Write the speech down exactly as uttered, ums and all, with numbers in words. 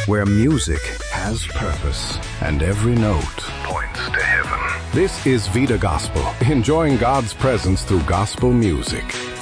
where music has purpose and every note points to heaven. This is Vida Gospel, enjoying God's presence through gospel music.